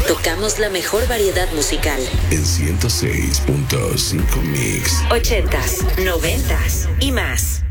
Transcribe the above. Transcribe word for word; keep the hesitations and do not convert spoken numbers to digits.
Tocamos la mejor variedad musical. En ciento seis punto cinco Mix. Ochentas, noventas y más.